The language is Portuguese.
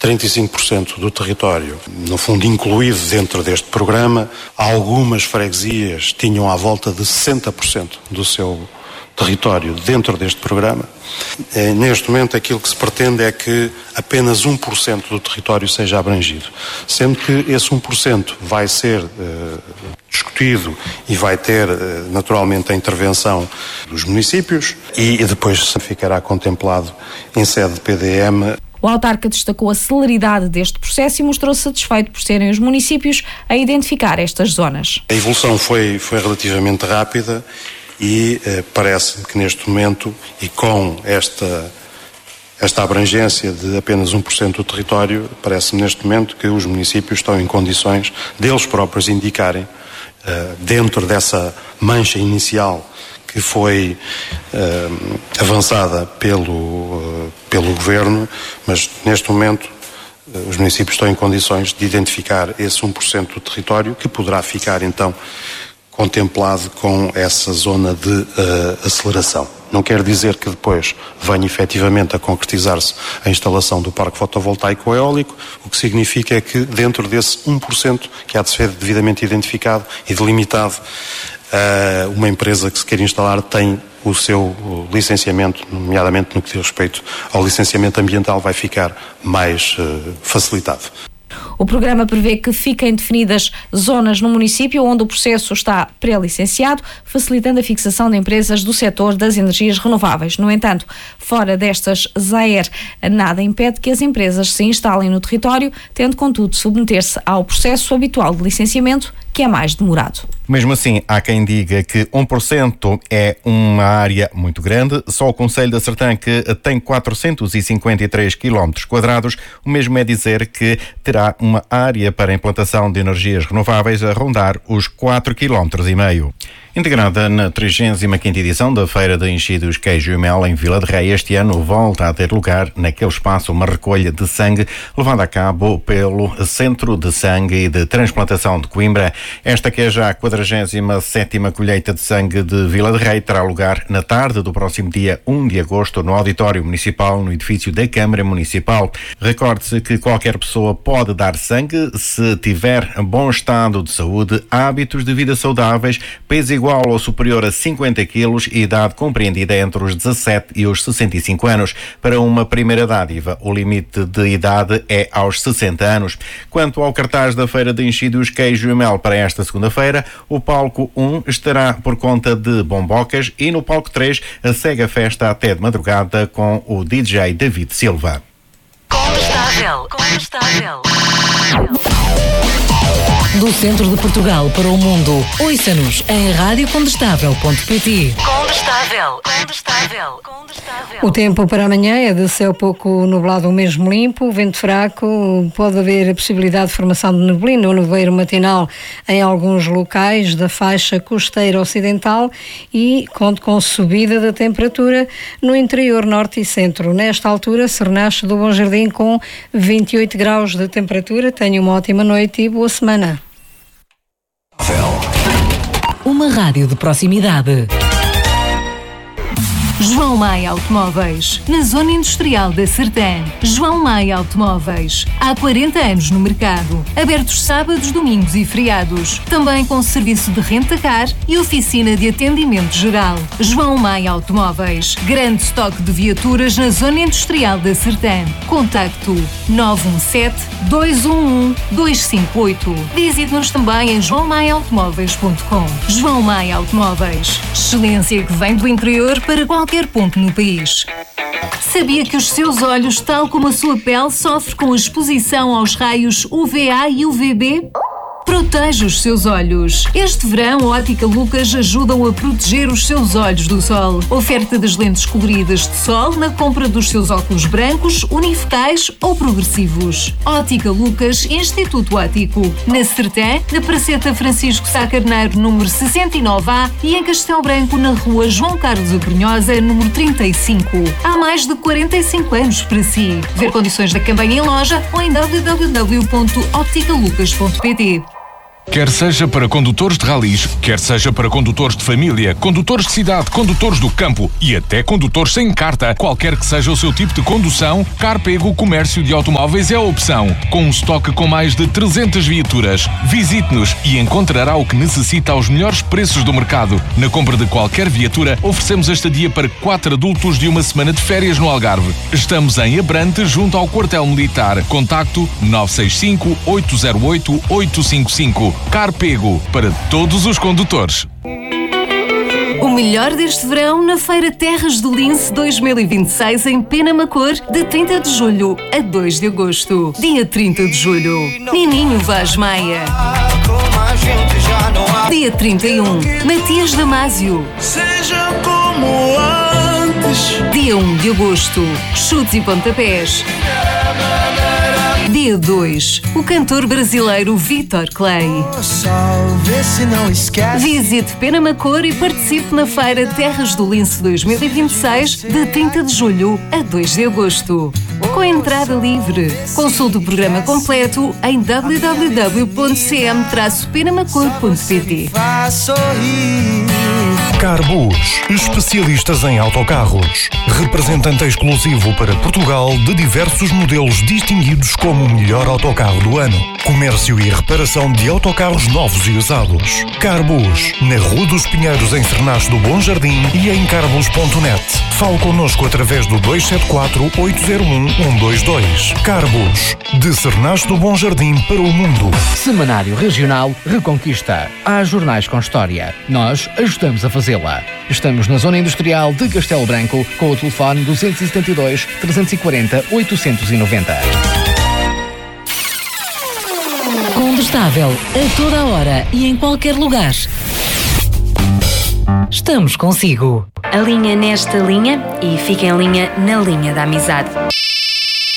35% do território, no fundo incluído dentro deste programa. Algumas freguesias tinham à volta de 60% do seu território dentro deste programa. Neste momento aquilo que se pretende é que apenas 1% do território seja abrangido, sendo que esse 1% vai ser discutido e vai ter naturalmente a intervenção dos municípios e depois ficará contemplado em sede de PDM. O autarca destacou a celeridade deste processo e mostrou-se satisfeito por serem os municípios a identificar estas zonas. A evolução foi relativamente rápida e parece-me que neste momento, e com esta abrangência de apenas 1% do território, parece-me neste momento que os municípios estão em condições deles próprios indicarem, dentro dessa mancha inicial que foi avançada pelo Governo, mas neste momento os municípios estão em condições de identificar esse 1% do território que poderá ficar então contemplado com essa zona de aceleração. Não quer dizer que depois venha efetivamente a concretizar-se a instalação do parque fotovoltaico eólico, o que significa é que dentro desse 1% que há de ser devidamente identificado e delimitado, uma empresa que se quer instalar tem o seu licenciamento, nomeadamente no que diz respeito ao licenciamento ambiental, vai ficar mais facilitado. O programa prevê que fiquem definidas zonas no município onde o processo está pré-licenciado, facilitando a fixação de empresas do setor das energias renováveis. No entanto, fora destas ZAER, nada impede que as empresas se instalem no território, tendo, contudo, submeter-se ao processo habitual de licenciamento, que é mais demorado. Mesmo assim, há quem diga que 1% é uma área muito grande. Só o Concelho da Sertã, que tem 453 km², o mesmo é dizer que terá uma área para a implantação de energias renováveis a rondar os 4,5 km. Integrada na 35ª edição da Feira de Enchidos Queijo e Mel em Vila de Rei, este ano volta a ter lugar naquele espaço uma recolha de sangue levada a cabo pelo Centro de Sangue e de Transplantação de Coimbra. Esta que é já a 47ª colheita de sangue de Vila de Rei terá lugar na tarde do próximo dia 1 de agosto no Auditório Municipal, no edifício da Câmara Municipal. Recorde-se que qualquer pessoa pode dar sangue se tiver bom estado de saúde, hábitos de vida saudáveis, peso igual ou superior a 50 quilos e idade compreendida entre os 17 e os 65 anos. Para uma primeira dádiva, o limite de idade é aos 60 anos. Quanto ao cartaz da Feira de Enchidos Queijo e Mel para esta segunda-feira, o palco 1 estará por conta de Bombocas e no palco 3 segue a festa até de madrugada com o DJ David Silva. Condestável. Do centro de Portugal para o mundo, ouça-nos em radiocondestável.pt. Condestável. O tempo para amanhã é de céu pouco nublado ou mesmo limpo, vento fraco, pode haver a possibilidade de formação de neblina ou nevoeiro matinal em alguns locais da faixa costeira ocidental e conto com subida da temperatura no interior norte e centro. Nesta altura, Sernache do Bom Jardim com 28 graus de temperatura. Tenha uma ótima noite e boa semana. Uma rádio de proximidade. João Maia Automóveis, na Zona Industrial da Sertã. João Maia Automóveis, há 40 anos no mercado. Abertos sábados, domingos e feriados. Também com serviço de renta-car e oficina de atendimento geral. João Maia Automóveis, grande estoque de viaturas na Zona Industrial da Sertã. Contacto 917-211-258. Visite-nos também em joaomaiaautomóveis.com. João Maia Automóveis, excelência que vem do interior para qualquer ponto no país. Sabia que os seus olhos, tal como a sua pele, sofrem com a exposição aos raios UVA e UVB? Proteja os seus olhos. Este verão, a Ótica Lucas ajudam a proteger os seus olhos do sol. Oferta das lentes coloridas de sol na compra dos seus óculos brancos, unifocais ou progressivos. Ótica Lucas, Instituto Óptico. Na Sertã, na Praceta Francisco Sá Carneiro, número 69A e em Castelo Branco, na rua João Carlos Abrunhosa, número 35. Há mais de 45 anos para si. Ver condições da campanha em loja ou em www.opticalucas.pt. Quer seja para condutores de ralis, quer seja para condutores de família, condutores de cidade, condutores do campo e até condutores sem carta, qualquer que seja o seu tipo de condução, Carpego Comércio de Automóveis é a opção. Com um estoque com mais de 300 viaturas. Visite-nos e encontrará o que necessita aos melhores preços do mercado. Na compra de qualquer viatura, oferecemos a estadia para 4 adultos de uma semana de férias no Algarve. Estamos em Abrante, junto ao Quartel Militar. Contacto 965 808 855. Carpego, para todos os condutores. O melhor deste verão na Feira Terras do Lince 2026 em Penamacor, de 30 de julho a 2 de agosto. Dia 30 de julho, Nininho Vaz Maia. Dia 31, Matias Damasio. Seja como antes. Dia 1 de agosto, Chutes e Pontapés. Dia 2, o cantor brasileiro Vitor Clay. Visite Penamacor e participe na Feira Terras do Lince 2026, de 30 de julho a 2 de agosto. Com entrada livre. Consulte o programa completo em www.cm-penamacor.pt. Carbus, especialistas em autocarros. Representante exclusivo para Portugal de diversos modelos distinguidos como o melhor autocarro do ano. Comércio e reparação de autocarros novos e usados. Carbus, na Rua dos Pinheiros, em Cernache do Bom Jardim e em carbus.net. Fale connosco através do 274-801-122. Carbus, de Cernache do Bom Jardim para o mundo. Semanário Regional Reconquista. Há jornais com história. Nós ajudamos a fazê-la. Estamos na Zona Industrial de Castelo Branco com o telefone 272 340 890. Condestável, a toda a hora e em qualquer lugar. Estamos consigo. Alinha nesta linha e fica em linha na linha da amizade.